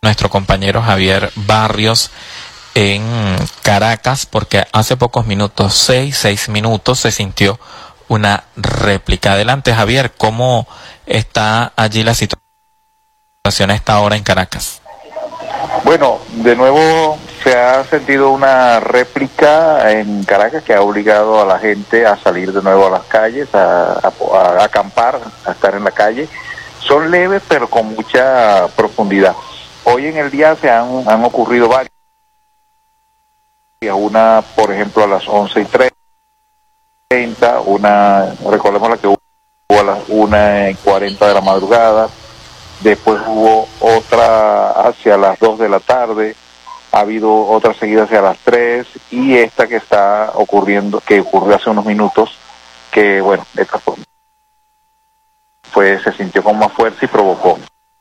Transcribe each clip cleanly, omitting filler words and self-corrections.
nuestro compañero Javier Barrios en Caracas, porque hace pocos minutos, seis minutos, se sintió una réplica. Adelante, Javier, ¿cómo está allí la situación a esta hora en Caracas? Bueno, de nuevo se ha sentido una réplica en Caracas que ha obligado a la gente a salir de nuevo a las calles, a acampar, a estar en la calle. Son leves pero con mucha profundidad. Hoy en el día se han ocurrido varias. Una, por ejemplo, a las 11:30, recordemos la que hubo a las 1:40 de la madrugada, después hubo otra hacia las 2 de la tarde, ha habido otra seguida hacia las 3, y esta que está ocurriendo, que ocurrió hace unos minutos, que bueno, esta se sintió con más fuerza y provocó.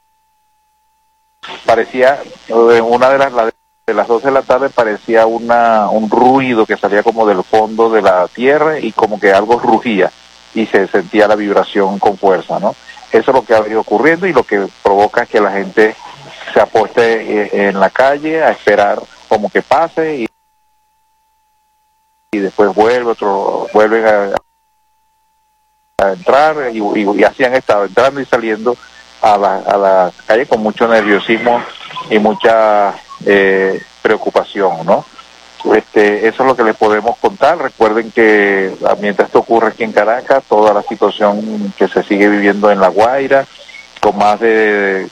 Parecía, una de las 2 de la tarde parecía un ruido que salía como del fondo de la tierra y como que algo rugía y se sentía la vibración con fuerza, ¿no? Eso es lo que ha venido ocurriendo y lo que provoca que la gente se aposte en la calle a esperar como que pase y después vuelven a entrar y así han estado entrando y saliendo a la calle con mucho nerviosismo y mucha preocupación, ¿no? Eso es lo que les podemos contar. Recuerden que mientras esto ocurre aquí en Caracas, toda la situación que se sigue viviendo en La Guaira, con más de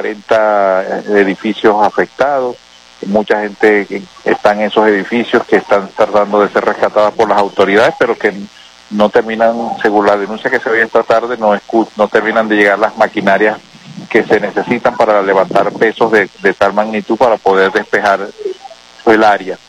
40 edificios afectados, mucha gente que está en esos edificios que están tratando de ser rescatadas por las autoridades, pero que no terminan, según la denuncia que se ve esta tarde, no terminan de llegar las maquinarias que se necesitan para levantar pesos de tal magnitud para poder despejar el área.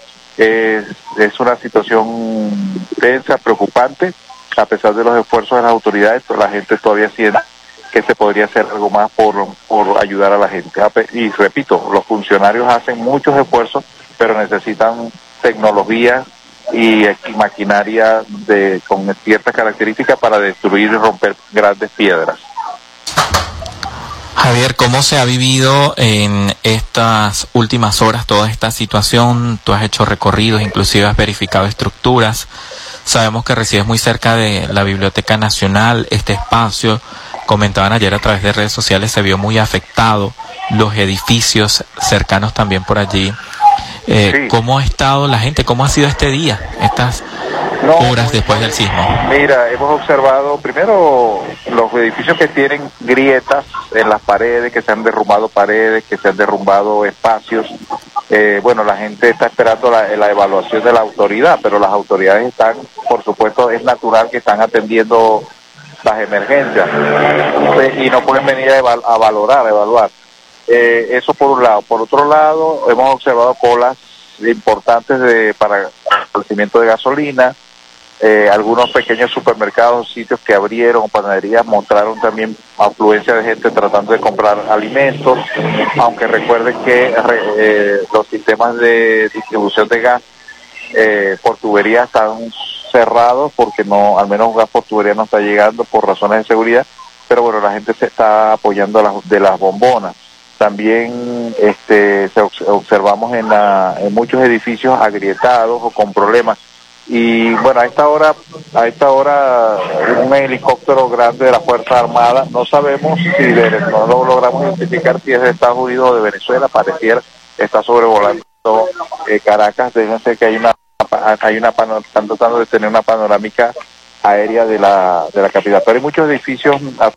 Es una situación tensa, preocupante. A pesar de los esfuerzos de las autoridades, la gente todavía siente que se podría hacer algo más por ayudar a la gente. Y repito, los funcionarios hacen muchos esfuerzos, pero necesitan tecnología y maquinaria con ciertas características para destruir y romper grandes piedras. Javier, ¿cómo se ha vivido en estas últimas horas toda esta situación? Tú has hecho recorridos, inclusive has verificado estructuras. Sabemos que resides muy cerca de la Biblioteca Nacional. Este espacio, comentaban ayer a través de redes sociales, se vio muy afectado. Los edificios cercanos también por allí. Sí. ¿Cómo ha estado la gente? ¿Cómo ha sido este día, estas horas después del sismo? Mira, hemos observado primero los edificios que tienen grietas en las paredes, que se han derrumbado paredes, que se han derrumbado espacios. Bueno, la gente está esperando la evaluación de la autoridad, pero las autoridades están, por supuesto, es natural que están atendiendo las emergencias y no pueden venir a evaluar. Eso por un lado. Por otro lado, hemos observado colas importantes para abastecimiento de gasolina. Algunos pequeños supermercados, sitios que abrieron, panaderías, mostraron también afluencia de gente tratando de comprar alimentos, aunque recuerden que los sistemas de distribución de gas por tubería están cerrados porque al menos gas por tubería no está llegando por razones de seguridad, pero bueno, la gente se está apoyando de las bombonas. También observamos en muchos edificios agrietados o con problemas. Y bueno, a esta hora un helicóptero grande de la Fuerza Armada, no sabemos no lo logramos identificar si es de Estados Unidos o de Venezuela, pareciera está sobrevolando Caracas. Déjense que están tratando de tener una panorámica aérea de la capital, pero hay muchos edificios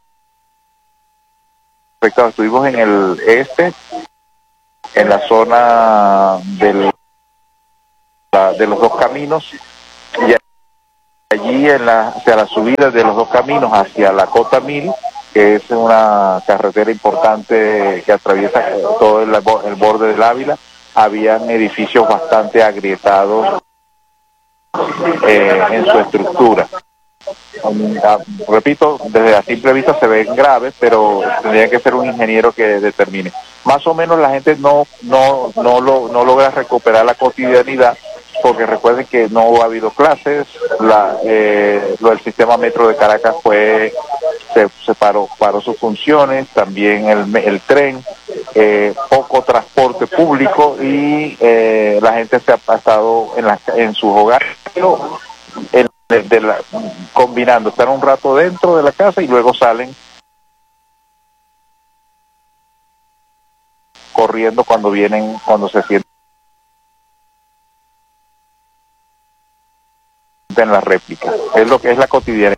afectados. Estuvimos en el en la zona de los dos caminos, y allí hacia la subida de los dos caminos hacia la Cota 1000, que es una carretera importante que atraviesa todo el borde del Ávila, habían edificios bastante agrietados en su estructura. Repito, desde a simple vista se ven graves, pero tendría que ser un ingeniero que determine. Más o menos la gente no logra recuperar la cotidianidad, porque recuerden que no ha habido clases, el sistema metro de Caracas paró sus funciones, también el tren, poco transporte público y la gente se ha estado en sus hogares, combinando, están un rato dentro de la casa y luego salen corriendo cuando se sienten en la réplica. Es lo que es la cotidianidad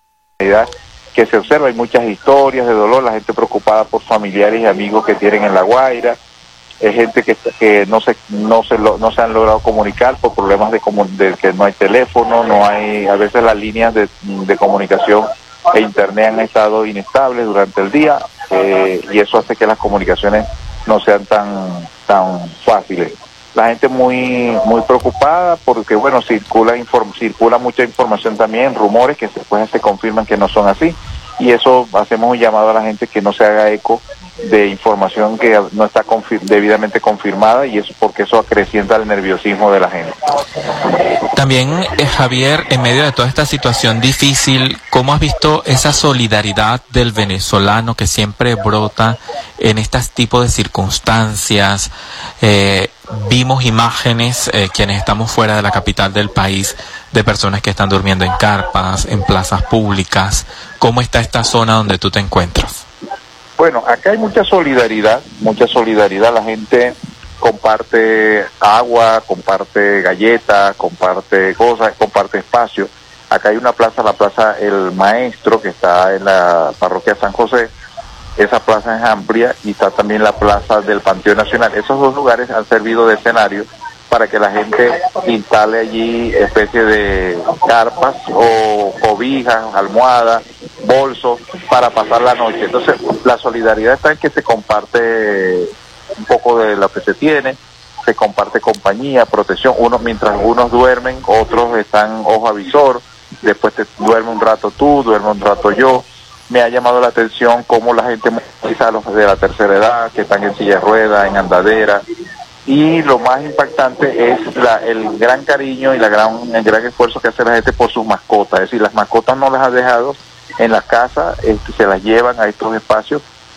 que se observa. Hay muchas historias de dolor, la gente preocupada por familiares y amigos que tienen en La Guaira, gente que no se han logrado comunicar por problemas de que no hay teléfono, a veces las líneas de comunicación e internet han estado inestables durante el día, y eso hace que las comunicaciones no sean tan fáciles. La gente muy preocupada porque, bueno, circula mucha información también, rumores que después se confirman que no son así, y eso hacemos un llamado a la gente que no se haga eco de información que no está debidamente confirmada, y eso porque eso acrecienta el nerviosismo de la gente. También, Javier, en medio de toda esta situación difícil, ¿cómo has visto esa solidaridad del venezolano que siempre brota en estos tipos de circunstancias? Vimos imágenes, quienes estamos fuera de la capital del país, de personas que están durmiendo en carpas, en plazas públicas. ¿Cómo está esta zona donde tú te encuentras? Bueno, acá hay mucha solidaridad, la gente comparte agua, comparte galletas, comparte cosas, comparte espacio. Acá hay una plaza, la Plaza El Maestro, que está en la parroquia San José. Esa plaza es amplia, y está también la plaza del Panteón Nacional. Esos dos lugares han servido de escenario para que la gente instale allí especie de carpas o cobijas, almohadas, bolsos para pasar la noche. Entonces, la solidaridad está en que se comparte un poco de lo que se tiene, se comparte compañía, protección. Mientras unos duermen, otros están ojo a visor, después te duerme un rato tú, duerme un rato yo. Me ha llamado la atención cómo la gente moviliza a los de la tercera edad, que están en silla de ruedas, en andadera, y lo más impactante es el gran cariño y el gran esfuerzo que hace la gente por sus mascotas. Es decir, las mascotas no las ha dejado en la casa, se las llevan a estos espacios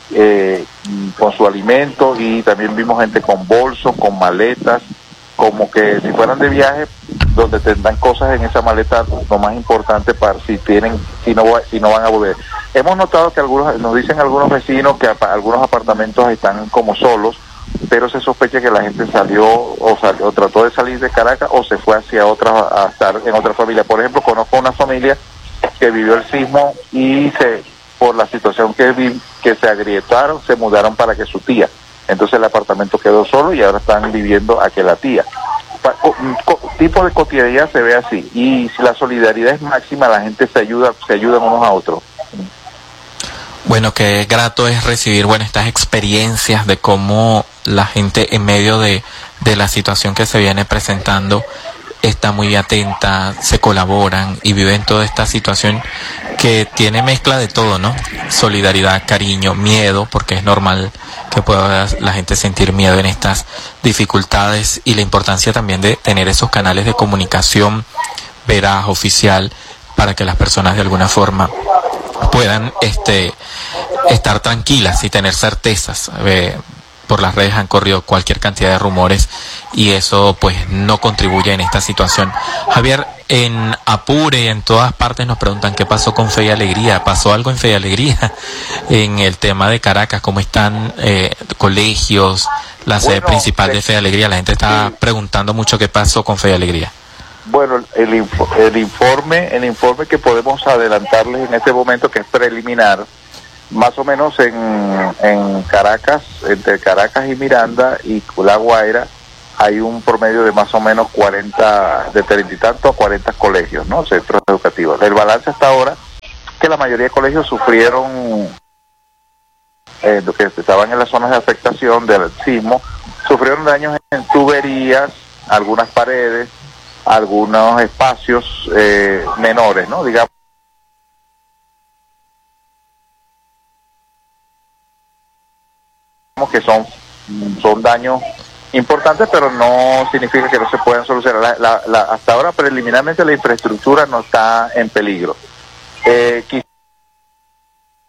con su alimento, y también vimos gente con bolsos, con maletas, como que si fueran de viaje, donde tendrán cosas en esa maleta, lo más importante para si no van a volver. Hemos notado que nos dicen algunos vecinos que algunos apartamentos están como solos, pero se sospecha que la gente salió o trató de salir de Caracas o se fue hacia a estar en otra familia. Por ejemplo, conozco una familia que vivió el sismo y por la situación que se agrietaron, se mudaron para que su tía. Entonces el apartamento quedó solo y ahora están viviendo a que la tía. Tipo de cotidianidad se ve así, y si la solidaridad es máxima, la gente se ayudan unos a otros. Bueno, qué grato es recibir, estas experiencias de cómo la gente en medio de la situación que se viene presentando está muy atenta, se colaboran y viven toda esta situación que tiene mezcla de todo, ¿no? Solidaridad, cariño, miedo, porque es normal que pueda la gente sentir miedo en estas dificultades, y la importancia también de tener esos canales de comunicación veraz, oficial, para que las personas de alguna forma puedan estar tranquilas y tener certezas. Por las redes han corrido cualquier cantidad de rumores, y eso pues no contribuye en esta situación. Javier, en Apure y en todas partes nos preguntan qué pasó con Fe y Alegría. ¿Pasó algo en Fe y Alegría en el tema de Caracas? ¿Cómo están colegios, la sede principal de Fe y Alegría? La gente está preguntando mucho qué pasó con Fe y Alegría. Bueno, el informe que podemos adelantarles en este momento, que es preliminar, más o menos en Caracas, entre Caracas y Miranda y La Guaira, hay un promedio de más o menos 30 y tantos a 40 colegios, ¿no? Centros educativos. El balance hasta ahora que la mayoría de colegios sufrieron, que estaban en las zonas de afectación del sismo, sufrieron daños en tuberías, algunas paredes, algunos espacios menores, ¿no? Digamos que son daños importantes, pero no significa que no se puedan solucionar. Hasta ahora, preliminarmente, la infraestructura no está en peligro.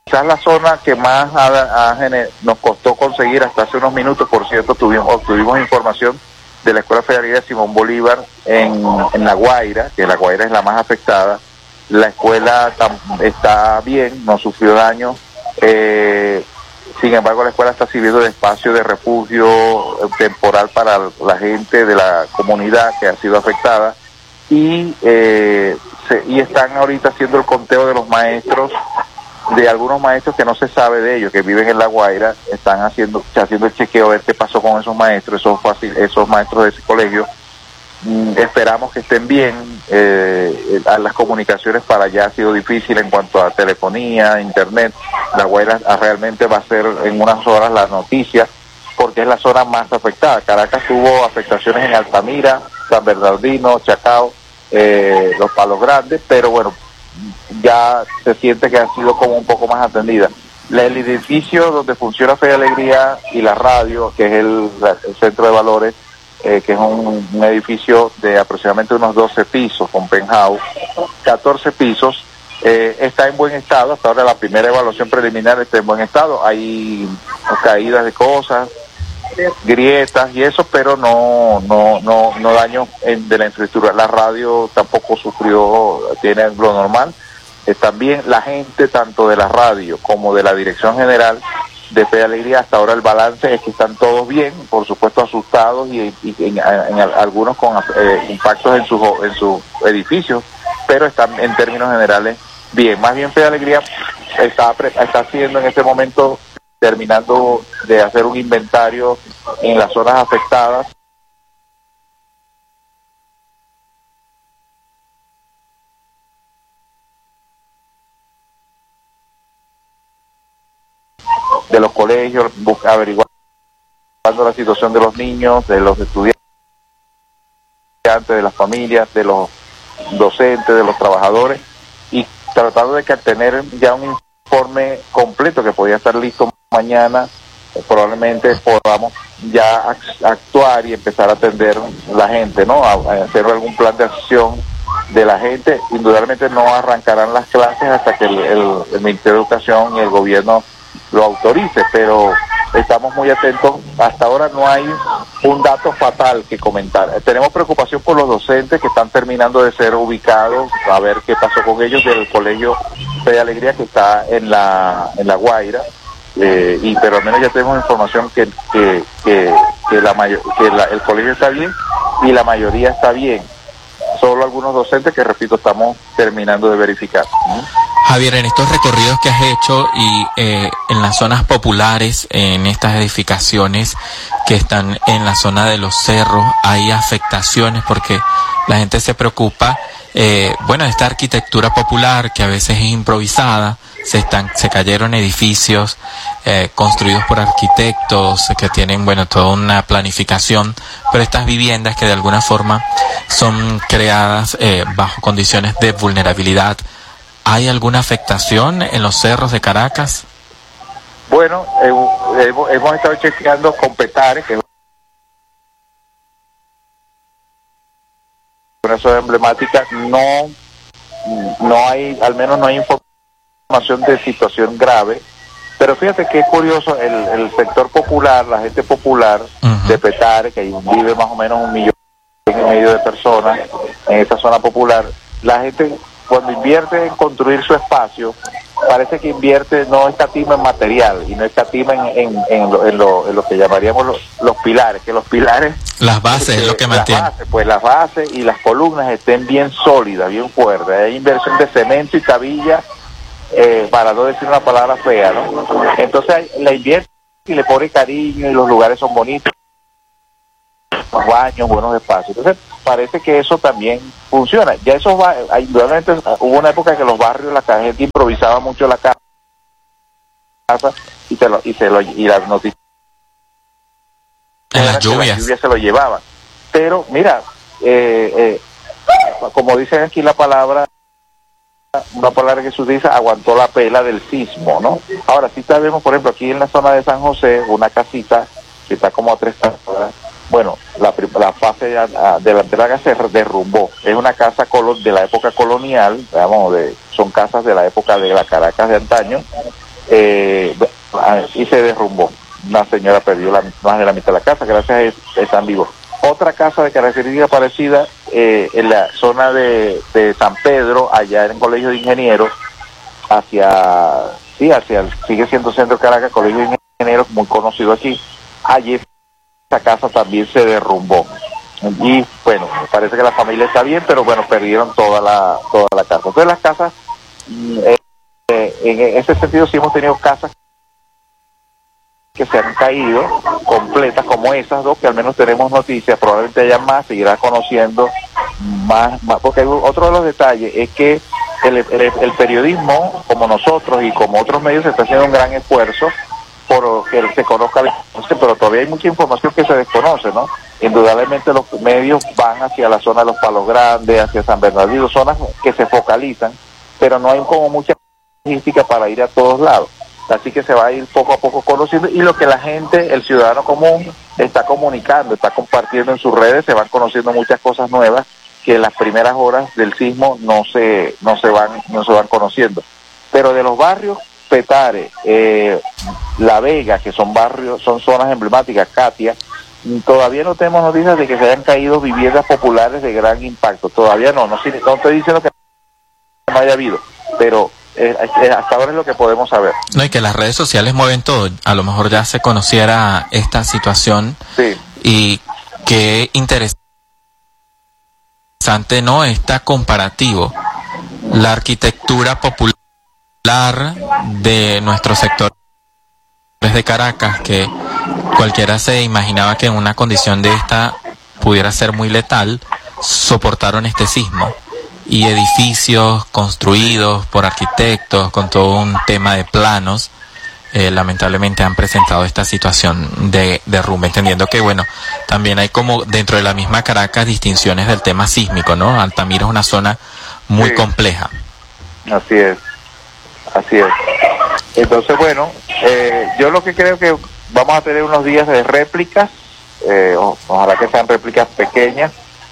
quizás la zona que más nos costó conseguir hasta hace unos minutos, por cierto, obtuvimos información de la Escuela Federal de Simón Bolívar en La Guaira, que La Guaira es la más afectada. La escuela está bien, no sufrió daño, sin embargo la escuela está sirviendo de espacio de refugio temporal para la gente de la comunidad que ha sido afectada, y están ahorita haciendo el conteo de los maestros, de algunos maestros que no se sabe de ellos, que viven en La Guaira. Están haciendo el chequeo, a ver qué pasó con esos maestros, esos maestros de ese colegio. Esperamos que estén bien. Las comunicaciones para allá ha sido difícil en cuanto a telefonía, internet. La Guaira realmente va a ser en unas horas la noticia, porque es la zona más afectada. Caracas tuvo afectaciones en Altamira, San Bernardino, Chacao, Los Palos Grandes, pero bueno, ya se siente que ha sido como un poco más atendida. El edificio donde funciona Fe y Alegría y la radio, que es el Centro de Valores, que es un edificio de aproximadamente unos 12 pisos, con penthouse, 14 pisos, está en buen estado. Hasta ahora la primera evaluación preliminar está en buen estado. Hay caídas de cosas, grietas y eso, pero no daño de la infraestructura. La radio tampoco sufrió, tiene lo normal. También la gente, tanto de la radio como de la Dirección General de Fe y Alegría, hasta ahora el balance es que están todos bien, por supuesto asustados y en algunos con impactos en sus edificios, pero están en términos generales bien. Más bien Fe y Alegría está haciendo en este momento, terminando de hacer un inventario en las zonas afectadas. De los colegios, averiguando la situación de los niños, de los estudiantes, de las familias, de los docentes, de los trabajadores, y tratando de tener ya un informe completo que podría estar listo mañana. Probablemente podamos ya actuar y empezar a atender la gente, ¿no? A hacer algún plan de acción de la gente. Indudablemente no arrancarán las clases hasta que el Ministerio de Educación y el gobierno lo autorice, pero estamos muy atentos. Hasta ahora no hay un dato fatal que comentar. Tenemos preocupación por los docentes que están terminando de ser ubicados, a ver qué pasó con ellos, del colegio Fe y Alegría, que está en la Guaira, pero al menos ya tenemos información que el colegio está bien y la mayoría está bien. Solo algunos docentes que, repito, estamos terminando de verificar. Javier, en estos recorridos que has hecho y en las zonas populares, en estas edificaciones que están en la zona de los cerros, hay afectaciones porque la gente se preocupa, de esta arquitectura popular que a veces es improvisada. Se cayeron edificios construidos por arquitectos que tienen, toda una planificación, pero estas viviendas que de alguna forma son creadas bajo condiciones de vulnerabilidad. ¿Hay alguna afectación en los cerros de Caracas? Bueno, hemos estado chequeando con Petare, que es una zona emblemática. No hay, al menos no hay información de situación grave, pero fíjate que es curioso, el sector popular, la gente popular de Petare, que vive más o menos 1,5 millones de personas en esta zona popular. La gente, cuando invierte en construir su espacio, parece que invierte, no escatima en material y no escatima en lo que llamaríamos los pilares, que los pilares, las bases es lo que mantiene. Las bases y las columnas estén bien sólidas, bien fuertes. Hay inversión de cemento y cabilla, para no decir una palabra fea, ¿no? Entonces la invierte y le pone cariño, y los lugares son bonitos, baños, buenos espacios. Entonces parece que eso también funciona. Ya esos indudablemente hubo una época que los barrios, la gente improvisaba mucho la casa y las noticias en las lluvias se lo llevaban. Pero mira, como dicen aquí una palabra que se utiliza, aguantó la pela del sismo, ¿no? Ahora sí sabemos, por ejemplo, aquí en la zona de San José, una casita que está como a 3 casas. Bueno, la fase delantera se derrumbó. Es una casa de la época colonial, son casas de la época de la Caracas de antaño, y se derrumbó. Una señora perdió más de la mitad de la casa, gracias a eso están vivos. Otra casa de característica parecida en la zona de San Pedro, allá en el Colegio de Ingenieros, sigue siendo Centro Caracas, Colegio de Ingenieros, muy conocido aquí. Allí esa casa también se derrumbó. Y bueno, parece que la familia está bien, pero bueno, perdieron toda la casa. Entonces las casas, en ese sentido sí hemos tenido casas que se han caído completas, como esas dos, que al menos tenemos noticias, probablemente haya más, seguirá conociendo más, porque otro de los detalles es que el periodismo, como nosotros y como otros medios, se está haciendo un gran esfuerzo por que se conozca, pero todavía hay mucha información que se desconoce, ¿no? Indudablemente los medios van hacia la zona de los Palos Grandes, hacia San Bernardino, zonas que se focalizan, pero no hay como mucha logística para ir a todos lados. Así que se va a ir poco a poco conociendo, y lo que la gente, el ciudadano común, está comunicando, está compartiendo en sus redes, se van conociendo muchas cosas nuevas que en las primeras horas del sismo no se van conociendo. Pero de los barrios Petare, La Vega, que son zonas emblemáticas, Katia, todavía no tenemos noticias de que se hayan caído viviendas populares de gran impacto. Todavía no estoy diciendo que no haya habido, pero hasta ahora es lo que podemos saber. No, y que las redes sociales mueven todo. A lo mejor ya se conociera esta situación. Sí. Y qué interesante, ¿no? Está comparativo. La arquitectura popular de nuestro sector de Caracas, que cualquiera se imaginaba que en una condición de esta pudiera ser muy letal, soportaron este sismo. Y edificios construidos por arquitectos con todo un tema de planos, lamentablemente han presentado esta situación de derrumbe, entendiendo que bueno, también hay como dentro de la misma Caracas distinciones del tema sísmico, ¿no? Altamira es una zona muy compleja. Así es. Entonces bueno, yo lo que creo que vamos a tener unos días de réplicas, ojalá que sean réplicas pequeñas.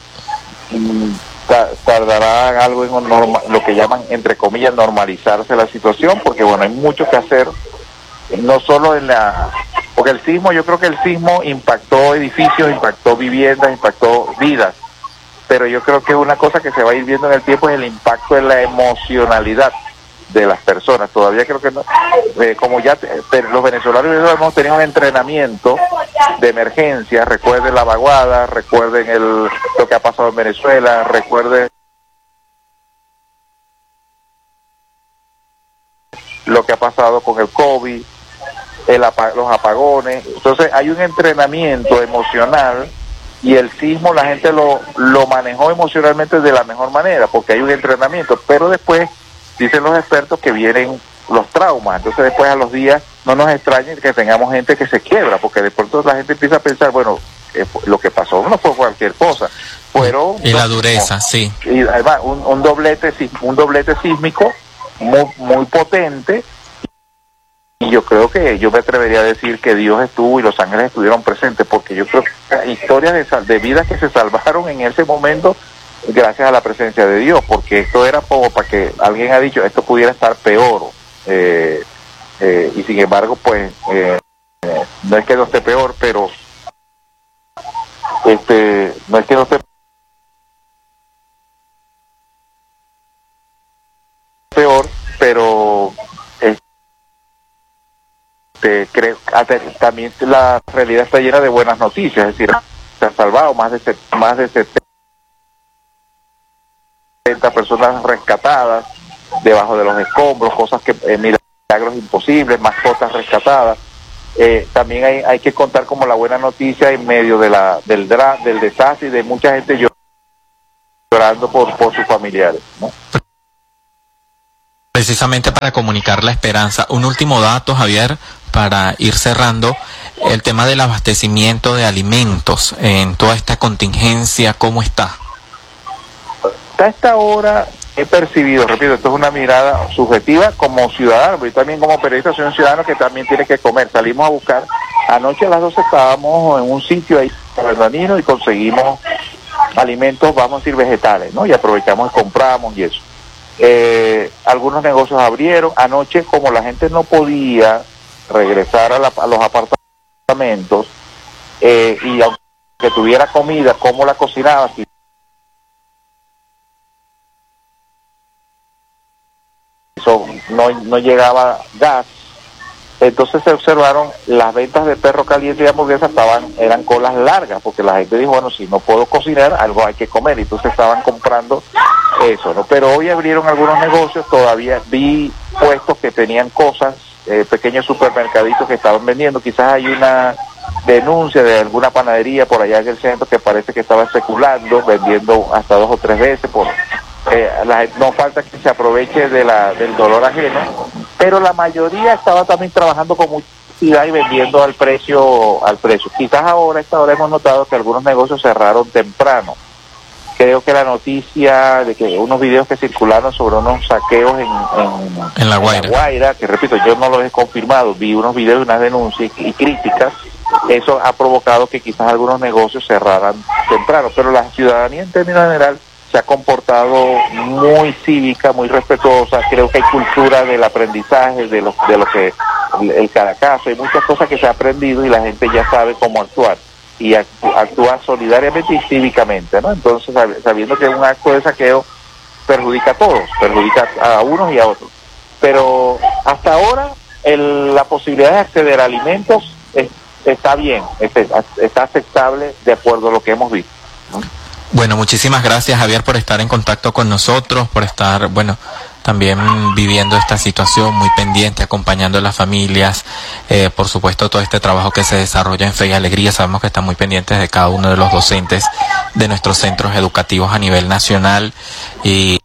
Tardará algo en lo que llaman, entre comillas, normalizarse la situación, porque bueno, hay mucho que hacer, no solo porque el sismo, yo creo que el sismo impactó edificios, impactó viviendas, impactó vidas, pero yo creo que una cosa que se va a ir viendo en el tiempo es el impacto en la emocionalidad de las personas. Todavía creo que no, como ya los venezolanos hemos tenido un entrenamiento de emergencia, recuerden la vaguada, recuerden lo que ha pasado en Venezuela, recuerden lo que ha pasado con el COVID, los apagones. Entonces hay un entrenamiento emocional, y el sismo la gente lo manejó emocionalmente de la mejor manera, porque hay un entrenamiento, pero después dicen los expertos que vienen los traumas. Entonces después a los días no nos extrañe que tengamos gente que se quiebra, porque de pronto la gente empieza a pensar, bueno, lo que pasó no fue cualquier cosa, fueron y la dureza, sí, y además un doblete sísmico muy potente, y yo creo que yo me atrevería a decir que Dios estuvo y los ángeles estuvieron presentes, porque yo creo que hay historias de vidas que se salvaron en ese momento gracias a la presencia de Dios, porque esto era como para que alguien ha dicho esto pudiera estar peor, y sin embargo pues no es que no esté peor, pero no es que no esté peor, pero creo también la realidad está llena de buenas noticias, es decir, se han salvado más de 70 personas rescatadas debajo de los escombros, cosas que milagros imposibles, mascotas rescatadas. También hay que contar como la buena noticia en medio de del desastre, y de mucha gente llorando por sus familiares, ¿no? Precisamente para comunicar la esperanza. Un último dato, Javier, para ir cerrando, el tema del abastecimiento de alimentos en toda esta contingencia, ¿cómo está? Hasta esta hora he percibido, repito, esto es una mirada subjetiva como ciudadano, pero yo también como periodista soy un ciudadano que también tiene que comer. Salimos a buscar, anoche a las 12 estábamos en un sitio ahí en Bernardino y conseguimos alimentos, vamos a decir vegetales, ¿no? Y aprovechamos y compramos y eso. Algunos negocios abrieron. Anoche, como la gente no podía regresar a los apartamentos, y aunque tuviera comida, ¿cómo la cocinaba? Si no llegaba gas, entonces se observaron las ventas de perro caliente y hamburguesas eran colas largas, porque la gente dijo, bueno, si no puedo cocinar, algo hay que comer, y entonces estaban comprando eso, ¿no? Pero hoy abrieron algunos negocios, todavía vi puestos que tenían cosas, pequeños supermercaditos que estaban vendiendo. Quizás hay una denuncia de alguna panadería por allá en el centro que parece que estaba especulando, vendiendo hasta 2 o 3 veces no falta que se aproveche del dolor ajeno, pero la mayoría estaba también trabajando con mucha actividad y vendiendo al precio. Quizás ahora, a esta hora, hemos notado que algunos negocios cerraron temprano. Creo que la noticia de que unos videos que circularon sobre unos saqueos en La Guaira, que repito, yo no los he confirmado, vi unos videos y unas denuncias y críticas, eso ha provocado que quizás algunos negocios cerraran temprano, pero la ciudadanía en términos general se ha comportado muy cívica, muy respetuosa. Creo que hay cultura del aprendizaje, de lo que el caracazo, hay muchas cosas que se ha aprendido y la gente ya sabe cómo actuar, y actúa solidariamente y cívicamente, ¿no? Entonces, sabiendo que un acto de saqueo perjudica a todos, perjudica a unos y a otros. Pero hasta ahora la posibilidad de acceder a alimentos está bien, está aceptable de acuerdo a lo que hemos visto, ¿no? Bueno, muchísimas gracias, Javier, por estar en contacto con nosotros, por estar, también viviendo esta situación, muy pendiente, acompañando a las familias, por supuesto todo este trabajo que se desarrolla en Fe y Alegría. Sabemos que están muy pendientes de cada uno de los docentes de nuestros centros educativos a nivel nacional y